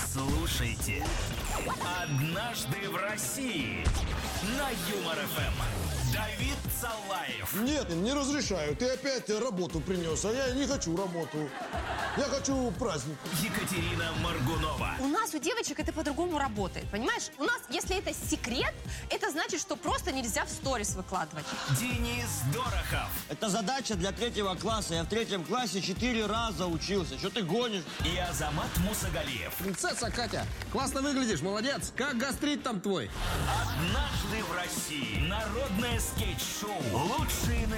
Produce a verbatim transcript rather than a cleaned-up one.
Слушайте «Однажды в России» на Юмор-ФМ. Давид Салаев. Нет, не разрешаю. Ты опять работу принес, а я не хочу работу. Я хочу праздник. Екатерина Моргунова. У нас, у девочек это по-другому работает, понимаешь? У нас, если это секрет, это значит, что просто нельзя в сторис выкладывать. Денис Дорохов. Это задача для третьего класса. Я в третьем классе четыре раза учился. Что ты гонишь? И Азамат Мусагалиев. Принцесса Катя, классно выглядишь, молодец. Как гастрит там твой? «Однажды в России» — народное скетч-шоу. Лучшие